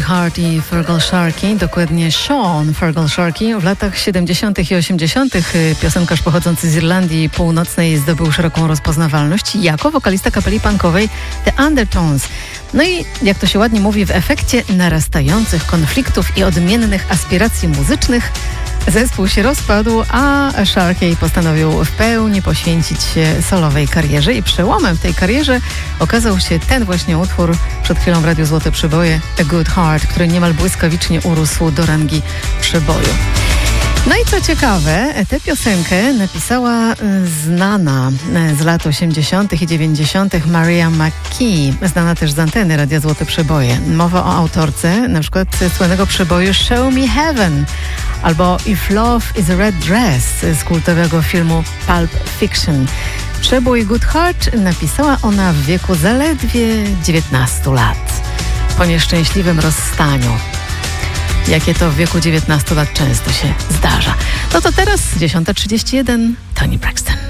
Goodheart i Feargal Sharkey, dokładnie Sean Feargal Sharkey. W latach 70. i 80. piosenkarz pochodzący z Irlandii Północnej zdobył szeroką rozpoznawalność jako wokalista kapeli punkowej The Undertones. No i jak to się ładnie mówi, w efekcie narastających konfliktów i odmiennych aspiracji muzycznych zespół się rozpadł, a Sharkey postanowił w pełni poświęcić się solowej karierze i przełomem w tej karierze okazał się ten właśnie utwór przed chwilą w Radiu Złote Przeboje A Good Heart, który niemal błyskawicznie urósł do rangi przeboju. No i co ciekawe, tę piosenkę napisała znana z lat 80. i 90. Maria McKee, znana też z anteny Radia Złote Przeboje. Mowa o autorce na przykład słynnego przeboju Show Me Heaven albo If Love is a Red Dress z kultowego filmu Pulp Fiction. Przebój Good Heart napisała ona w wieku zaledwie 19 lat. Po nieszczęśliwym rozstaniu. Jakie to w wieku 19 lat często się zdarza. No to teraz 10:31, Toni Braxton.